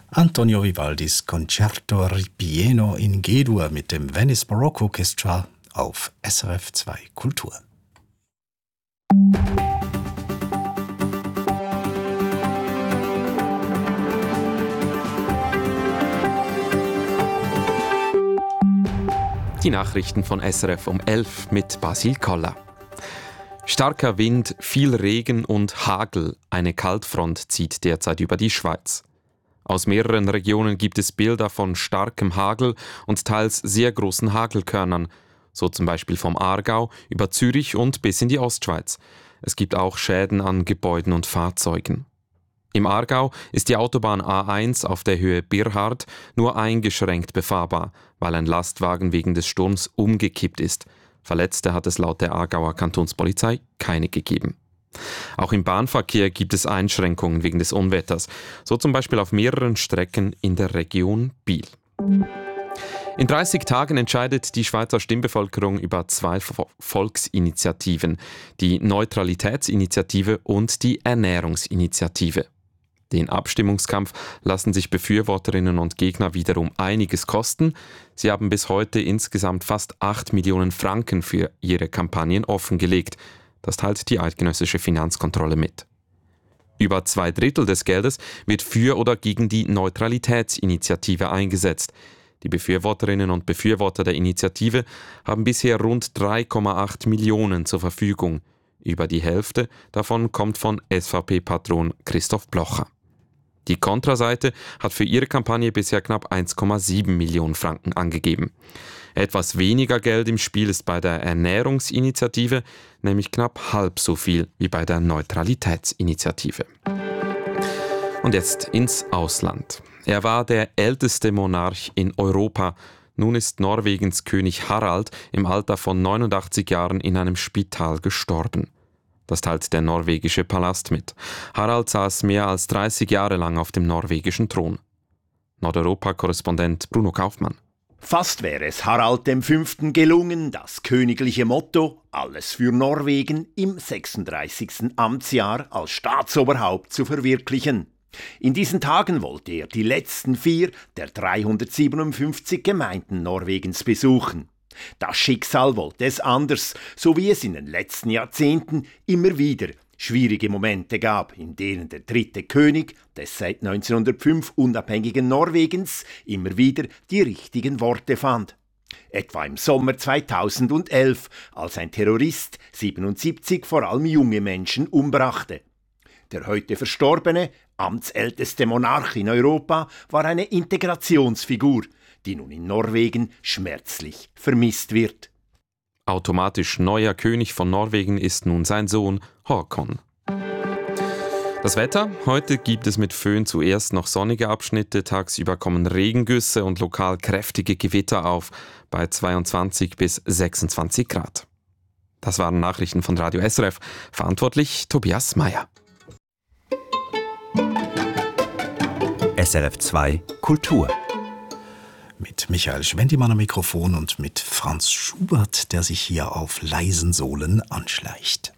Antonio Vivaldis Concerto Ripieno in G-Dur mit dem Venice Baroque Orchestra auf SRF 2 Kultur. Die Nachrichten von SRF um 11 mit Basil Koller. Starker Wind, viel Regen und Hagel. Eine Kaltfront zieht derzeit über die Schweiz. Aus mehreren Regionen gibt es Bilder von starkem Hagel und teils sehr großen Hagelkörnern, so zum Beispiel vom Aargau über Zürich und bis in die Ostschweiz. Es gibt auch Schäden an Gebäuden und Fahrzeugen. Im Aargau ist die Autobahn A1 auf der Höhe Birhard nur eingeschränkt befahrbar, weil ein Lastwagen wegen des Sturms umgekippt ist. Verletzte hat es laut der Aargauer Kantonspolizei keine gegeben. Auch im Bahnverkehr gibt es Einschränkungen wegen des Unwetters, so zum Beispiel auf mehreren Strecken in der Region Biel. In 30 Tagen entscheidet die Schweizer Stimmbevölkerung über 2 Volksinitiativen, die Neutralitätsinitiative und die Ernährungsinitiative. Den Abstimmungskampf lassen sich Befürworterinnen und Gegner wiederum einiges kosten. Sie haben bis heute insgesamt fast 8 Millionen Franken für ihre Kampagnen offengelegt. Das teilt die eidgenössische Finanzkontrolle mit. Über 2/3 des Geldes wird für oder gegen die Neutralitätsinitiative eingesetzt. Die Befürworterinnen und Befürworter der Initiative haben bisher rund 3,8 Millionen zur Verfügung. Über die Hälfte davon kommt von SVP-Patron Christoph Blocher. Die Kontraseite hat für ihre Kampagne bisher knapp 1,7 Millionen Franken angegeben. Etwas weniger Geld im Spiel ist bei der Ernährungsinitiative, nämlich knapp halb so viel wie bei der Neutralitätsinitiative. Und jetzt ins Ausland. Er war der älteste Monarch in Europa. Nun ist Norwegens König Harald im Alter von 89 Jahren in einem Spital gestorben. Das teilt der norwegische Palast mit. Harald saß mehr als 30 Jahre lang auf dem norwegischen Thron. Nordeuropa-Korrespondent Bruno Kaufmann. Fast wäre es Harald V. gelungen, das königliche Motto »Alles für Norwegen« im 36. Amtsjahr als Staatsoberhaupt zu verwirklichen. In diesen Tagen wollte er die letzten 4 der 357 Gemeinden Norwegens besuchen. Das Schicksal wollte es anders, so wie es in den letzten Jahrzehnten immer wieder schwierige Momente gab, in denen der dritte König des seit 1905 unabhängigen Norwegens immer wieder die richtigen Worte fand. Etwa im Sommer 2011, als ein Terrorist 77 vor allem junge Menschen umbrachte. Der heute verstorbene, amtsälteste Monarch in Europa war eine Integrationsfigur, die nun in Norwegen schmerzlich vermisst wird. Automatisch neuer König von Norwegen ist nun sein Sohn Håkon. Das Wetter? Heute gibt es mit Föhn zuerst noch sonnige Abschnitte, tagsüber kommen Regengüsse und lokal kräftige Gewitter auf, bei 22 bis 26 Grad. Das waren Nachrichten von Radio SRF, verantwortlich Tobias Meyer. SRF 2 Kultur. Mit Michael Schwendimann am Mikrofon und mit Franz Schubert, der sich hier auf leisen Sohlen anschleicht.